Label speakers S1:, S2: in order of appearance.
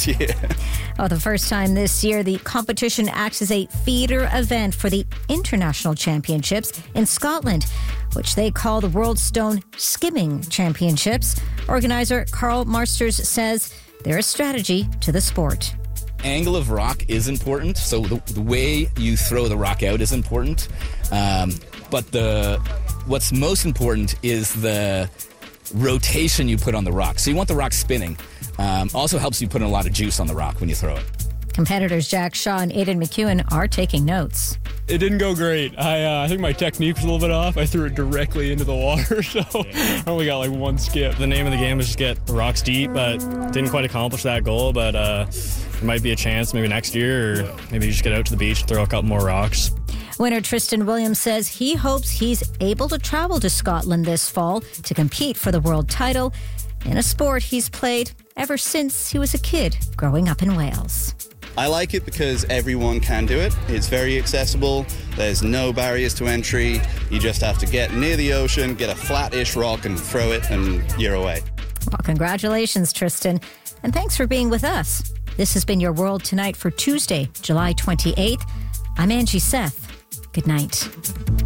S1: Yeah.
S2: Oh, the first time this year, the competition acts as a feeder event for the International Championships in Scotland, which they call the World Stone Skimming Championships. Organizer Carl Marsters says they're a strategy to the sport.
S3: Angle of rock is important, so the way you throw the rock out is important. But what's most important is the rotation you put on the rock. So you want the rock spinning. Also helps you put in a lot of juice on the rock when you throw it.
S2: Competitors Jack Shaw and Aidan McEwen are taking notes.
S4: It didn't go great. I think my technique was a little bit off. I threw it directly into the water, so I only got like one skip. The name of the game is just get the rocks deep, but didn't quite accomplish that goal. But there might be a chance maybe next year, or maybe you just get out to the beach and throw a couple more rocks.
S2: Winner Tristan Williams says he hopes he's able to travel to Scotland this fall to compete for the world title in a sport he's played ever since he was a kid growing up in Wales.
S1: I like it because everyone can do it. It's very accessible. There's no barriers to entry. You just have to get near the ocean, get a flat-ish rock and throw it, and you're away.
S2: Well, congratulations, Tristan. And thanks for being with us. This has been your World Tonight for Tuesday, July 28th. I'm Angie Seth. Good night.